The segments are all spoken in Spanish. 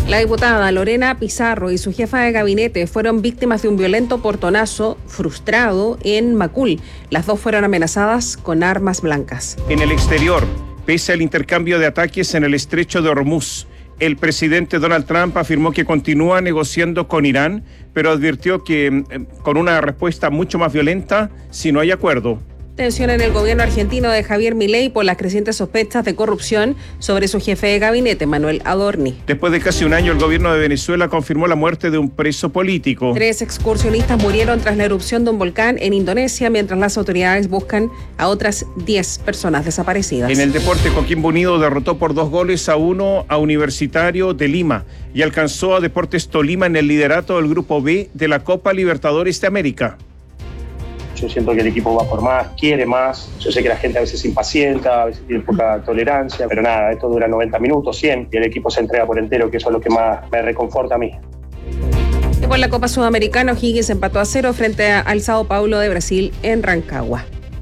La diputada Lorena Pizarro y su jefa de gabinete fueron víctimas de un violento portonazo frustrado en Macul. Las dos fueron amenazadas con armas blancas. En el exterior, pese al intercambio de ataques en el estrecho de Hormuz, el presidente Donald Trump afirmó que continúa negociando con Irán, pero advirtió que con una respuesta mucho más violenta si no hay acuerdo. Tensión en el gobierno argentino de Javier Milei por las crecientes sospechas de corrupción sobre su jefe de gabinete, Manuel Adorni. Después de casi un año, el gobierno de Venezuela confirmó la muerte de un preso político. 3 excursionistas murieron tras la erupción de un volcán en Indonesia, mientras las autoridades buscan a otras 10 personas desaparecidas. En el deporte, Coquimbo Unido derrotó por 2-1 a Universitario de Lima y alcanzó a Deportes Tolima en el liderato del Grupo B de la Copa Libertadores de América. Yo siento que el equipo va por más, quiere más. Yo sé que la gente a veces se impacienta, a veces tiene poca tolerancia, pero nada, esto dura 90 minutos, 100, y el equipo se entrega por entero, que eso es lo que más me reconforta a mí. Y por la Copa Sudamericana, O'Higgins empató a 0 frente al Sao Paulo de Brasil en Rancagua.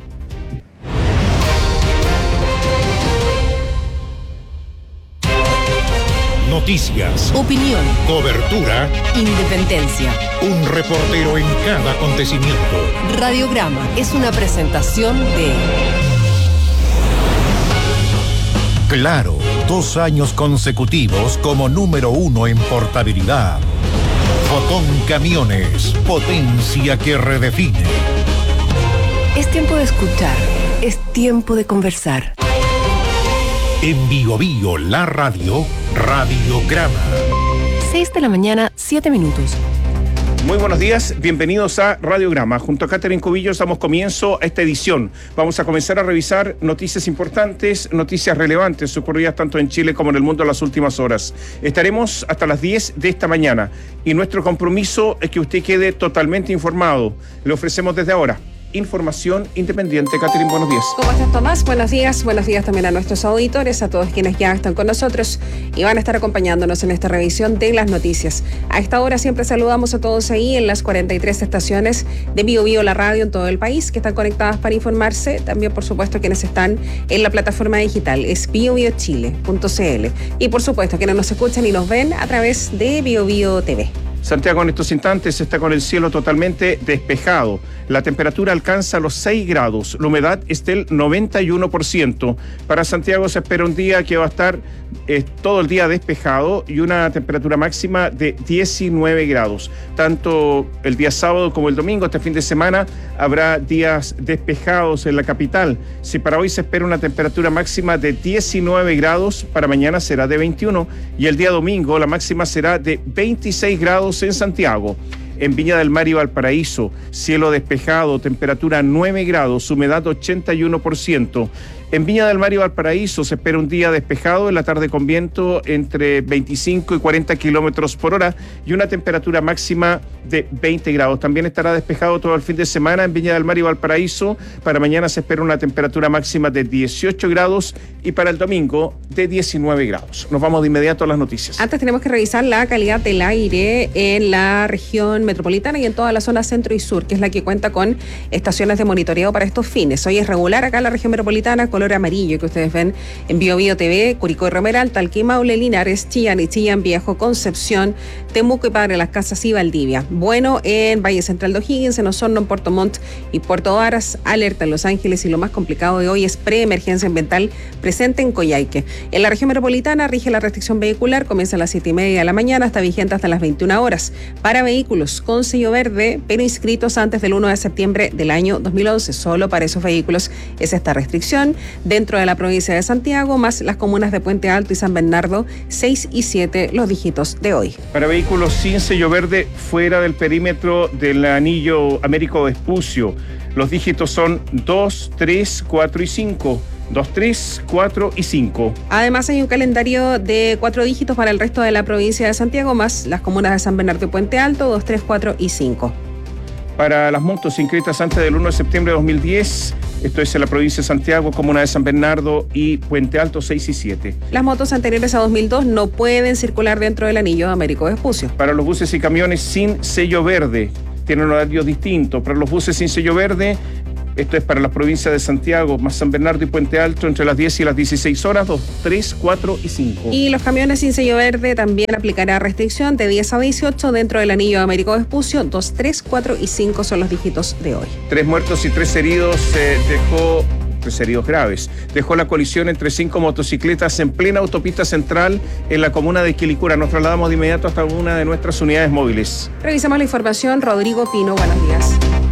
Noticias, opinión, cobertura, independencia. Un reportero en cada acontecimiento. Radiograma es una presentación de Claro, 2 años consecutivos como número 1 en portabilidad. Fotón Camiones, potencia que redefine. Es tiempo de escuchar, es tiempo de conversar. En Bio Bio, la radio, Radiograma. 6 de la mañana, 7 minutos. Muy buenos días, bienvenidos a Radiograma. Junto a Catherine Cubillos damos comienzo a esta edición. Vamos a comenzar a revisar noticias importantes, noticias relevantes ocurridas tanto en Chile como en el mundo en las últimas horas. Estaremos hasta las 10 de esta mañana y nuestro compromiso es que usted quede totalmente informado. Le ofrecemos desde ahora información independiente. Catherine, buenos días. ¿Cómo estás, Tomás? Buenos días también a nuestros auditores, a todos quienes ya están con nosotros y van a estar acompañándonos en esta revisión de las noticias. A esta hora siempre saludamos a todos ahí en las 43 estaciones de Bio Bio, la radio en todo el país, que están conectadas para informarse. También, por supuesto, quienes están en la plataforma digital, es biobiochile.cl. Y, por supuesto, quienes nos escuchan y nos ven a través de Bio Bio TV. Santiago en estos instantes está con el cielo totalmente despejado. La temperatura alcanza los 6 grados. La humedad es del 91%. Para Santiago se espera un día que va a estar todo el día despejado y una temperatura máxima de 19 grados. Tanto el día sábado como el domingo, este fin de semana, habrá días despejados en la capital. Si para hoy se espera una temperatura máxima de 19 grados, para mañana será de 21 y el día domingo la máxima será de 26 grados en Santiago. En Viña del Mar y Valparaíso, cielo despejado, temperatura 9 grados, humedad 81%. En Viña del Mar y Valparaíso se espera un día despejado, en la tarde con viento entre 25 y 40 kilómetros por hora y una temperatura máxima de 20 grados. También estará despejado todo el fin de semana en Viña del Mar y Valparaíso. Para mañana se espera una temperatura máxima de 18 grados y para el domingo de 19 grados. Nos vamos de inmediato a las noticias. Antes tenemos que revisar la calidad del aire en la región metropolitana y en toda la zona centro y sur, que es la que cuenta con estaciones de monitoreo para estos fines. Hoy es regular acá en la región metropolitana, color amarillo que ustedes ven en Bio Bio TV, Curicó y Romeral, Talquí, Maule, Linares, Chillán y Chillán Viejo, Concepción, Temuco y Padre Las Casas y Valdivia. Bueno, en Valle Central de O'Higgins, en Osorno, en Puerto Montt y Puerto Varas, alerta en Los Ángeles y lo más complicado de hoy es preemergencia ambiental presente en Coyhaique. En la región metropolitana rige la restricción vehicular, comienza a las 7:30 de la mañana, está vigente hasta las 21 horas. Para vehículos con sello verde, pero inscritos antes del 1 de septiembre del año 2011, solo para esos vehículos es esta restricción. Dentro de la provincia de Santiago, más las comunas de Puente Alto y San Bernardo, 6 y 7 los dígitos de hoy. Para vehículos sin sello verde, fuera del perímetro del anillo Américo Vespucio, los dígitos son 2, 3, 4 y 5. 2, 3, 4 y 5. Además hay un calendario de 4 dígitos para el resto de la provincia de Santiago, más las comunas de San Bernardo y Puente Alto, 2, 3, 4 y 5. Para las motos inscritas antes del 1 de septiembre de 2010, esto es en la provincia de Santiago, comuna de San Bernardo y Puente Alto, 6 y 7. Las motos anteriores a 2002 no pueden circular dentro del anillo de Américo Vespucio. Para los buses y camiones sin sello verde, tienen horarios distintos. Para los buses sin sello verde, Esto es para las provincias de Santiago, más San Bernardo y Puente Alto entre las 10 y las 16 horas, 2, 3, 4 y 5. Y los camiones sin sello verde también aplicará restricción de 10 a 18 dentro del anillo de Américo Vespucio. 2, 3, 4 y 5 son los dígitos de hoy. 3 muertos y 3 heridos tres heridos graves. Dejó la colisión entre 5 motocicletas en plena autopista central en la comuna de Quilicura. Nos trasladamos de inmediato hasta una de nuestras unidades móviles. Revisamos la información. Rodrigo Pino, buenos días.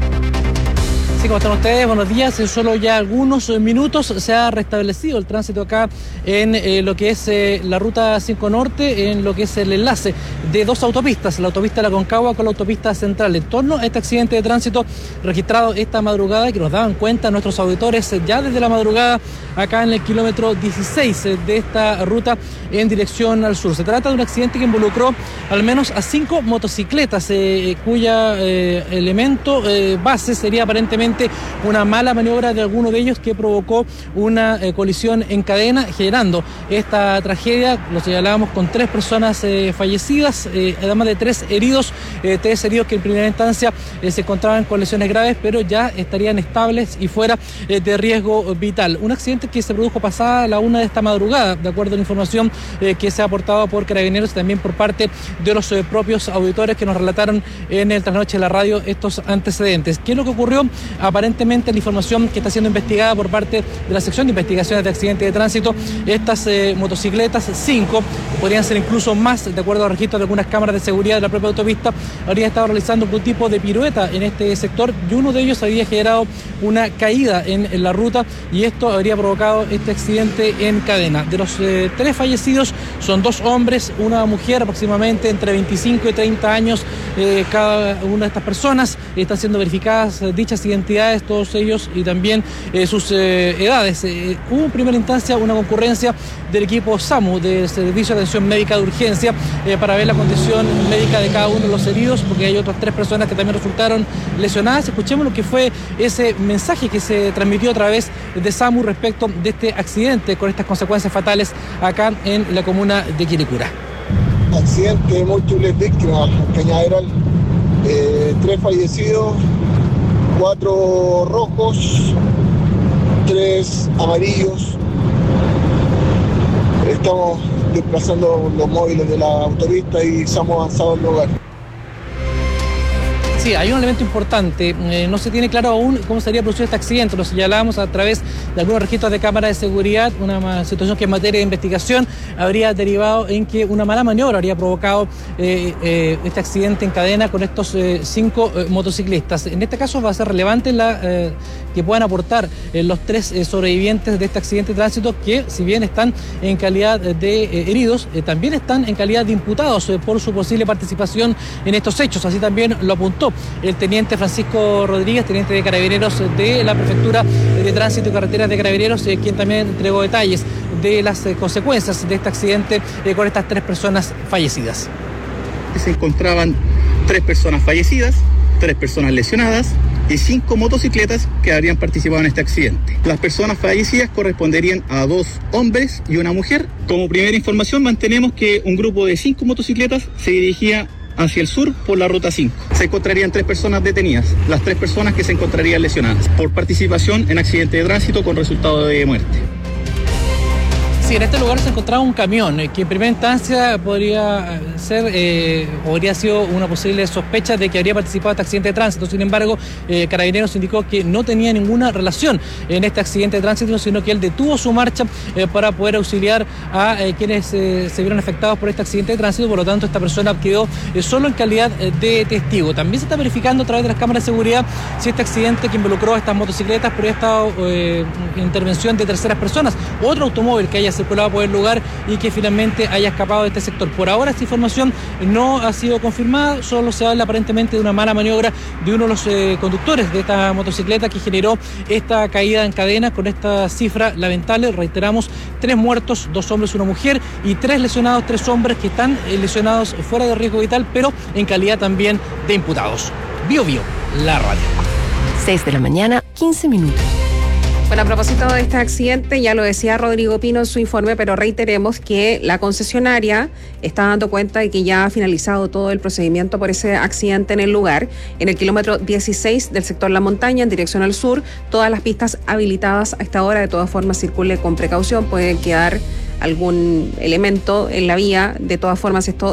¿Cómo están ustedes? Buenos días. En solo ya algunos minutos se ha restablecido el tránsito acá en lo que es la ruta 5 Norte, en lo que es el enlace de 2 autopistas, la autopista La Concagua con la autopista Central, en torno a este accidente de tránsito registrado esta madrugada, que nos daban cuenta nuestros auditores ya desde la madrugada acá en el kilómetro 16 de esta ruta en dirección al sur. Se trata de un accidente que involucró al menos a 5 motocicletas, cuya elemento base sería aparentemente una mala maniobra de alguno de ellos que provocó una colisión en cadena, generando esta tragedia. Lo señalábamos con 3 personas fallecidas, además de 3 heridos, 3 heridos que en primera instancia se encontraban con lesiones graves, pero ya estarían estables y fuera de riesgo vital. Un accidente que se produjo pasada la 1 de esta madrugada, de acuerdo a la información que se ha aportado por Carabineros y también por parte de los propios auditores que nos relataron en el trasnoche de la radio estos antecedentes. ¿Qué es lo que ocurrió? Aparentemente la información que está siendo investigada por parte de la sección de investigaciones de accidentes de tránsito, estas motocicletas, 5, podrían ser incluso más, de acuerdo a registros de algunas cámaras de seguridad de la propia autopista, habrían estado realizando algún tipo de pirueta en este sector y uno de ellos había generado una caída en la ruta y esto habría provocado este accidente en cadena. De los 3 fallecidos son 2 hombres, una mujer, aproximadamente entre 25 y 30 años cada una de estas personas. Están siendo verificadas dichas identidades, todos ellos, y también sus edades. Hubo en primera instancia una concurrencia del equipo SAMU, del Servicio de Atención Médica de Urgencia, para ver la condición médica de cada uno de los heridos, porque hay otras 3 personas que también resultaron lesionadas. Escuchemos lo que fue ese mensaje que se transmitió a través de SAMU respecto de este accidente con estas consecuencias fatales acá en la comuna de Quilicura. Accidente, múltiples víctimas, Cañaveral, 3 fallecidos, 4 rojos, 3 amarillos. Estamos desplazando los móviles de la autopista y estamos avanzados al lugar. Sí, hay un elemento importante. No se tiene claro aún cómo sería producido este accidente. Lo señalábamos a través de algunos registros de cámara de seguridad, una situación que en materia de investigación habría derivado en que una mala maniobra habría provocado este accidente en cadena con estos 5 motociclistas. En este caso va a ser relevante que puedan aportar los 3 sobrevivientes de este accidente de tránsito, que si bien están en calidad de heridos, también están en calidad de imputados por su posible participación en estos hechos. Así también lo apuntó el teniente Francisco Rodríguez, teniente de Carabineros de la Prefectura de Tránsito y Carreteras de Carabineros, quien también entregó detalles de las consecuencias de este accidente con estas 3 personas fallecidas. Se encontraban 3 personas fallecidas, 3 personas lesionadas y 5 motocicletas que habrían participado en este accidente. Las personas fallecidas corresponderían a 2 hombres y una mujer. Como primera información, mantenemos que un grupo de 5 motocicletas se dirigía hacia el sur por la ruta 5. Se encontrarían 3 personas detenidas, las 3 personas que se encontrarían lesionadas por participación en accidente de tránsito con resultado de muerte. Sí, en este lugar se encontraba un camión que en primera instancia podría ser o habría sido una posible sospecha de que habría participado en este accidente de tránsito. Sin embargo, Carabineros indicó que no tenía ninguna relación en este accidente de tránsito, sino que él detuvo su marcha para poder auxiliar a quienes se vieron afectados por este accidente de tránsito. Por lo tanto, esta persona quedó solo en calidad de testigo. También se está verificando a través de las cámaras de seguridad si este accidente que involucró a estas motocicletas podría estado intervención de terceras personas, otro automóvil que haya circulado por el lugar y que finalmente haya escapado de este sector. Por ahora esta información no ha sido confirmada, solo se habla aparentemente de una mala maniobra de uno de los conductores de esta motocicleta que generó esta caída en cadena con esta cifra lamentable. Reiteramos, 3 muertos, 2 hombres y una mujer, y 3 lesionados, 3 hombres que están lesionados fuera de riesgo vital, pero en calidad también de imputados. Bio Bio, la radio. 6 de la mañana, 15 minutos. Bueno, a propósito de este accidente, ya lo decía Rodrigo Pino en su informe, pero reiteremos que la concesionaria está dando cuenta de que ya ha finalizado todo el procedimiento por ese accidente en el lugar. En el kilómetro 16 del sector La Montaña, en dirección al sur, todas las pistas habilitadas a esta hora. De todas formas, circule con precaución, puede quedar algún elemento en la vía. De todas formas, esto